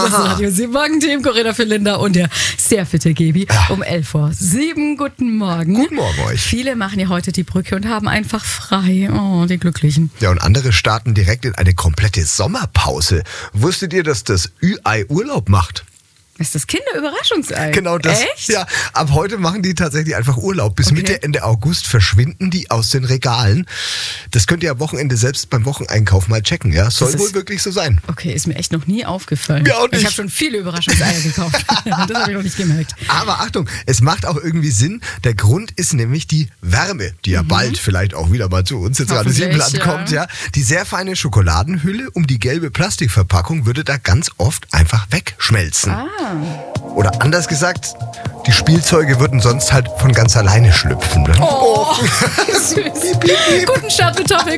Das Radio 7 Morgen-Team, Corinna Philinda und der sehr fitte Gebi um 11:07 Uhr. Guten Morgen. Guten Morgen euch. Viele machen ja heute die Brücke und haben einfach frei. Oh, die Glücklichen. Ja, und andere starten direkt in eine komplette Sommerpause. Wusstet ihr, dass das Ü-Ei Urlaub macht? Das ist das Kinderüberraschungsei. Genau das. Echt? Ja, ab heute machen die tatsächlich einfach Urlaub. Bis Mitte, Ende August verschwinden die aus den Regalen. Das könnt ihr am Wochenende selbst beim Wocheneinkauf mal checken. Ja, soll wohl wirklich so sein. Okay, ist mir echt noch nie aufgefallen. Mir auch nicht. Ich habe schon viele Überraschungseier gekauft. Das habe ich noch nicht gemerkt. Aber Achtung, es macht auch irgendwie Sinn. Der Grund ist nämlich die Wärme, die ja bald vielleicht auch wieder mal zu uns ins Radio 7 Land kommt. Ja. Die sehr feine Schokoladenhülle um die gelbe Plastikverpackung würde da ganz oft einfach wegschmelzen. Oder anders gesagt, die Spielzeuge würden sonst halt von ganz alleine schlüpfen. Ne? Oh, süß. Guten Start mit Topic.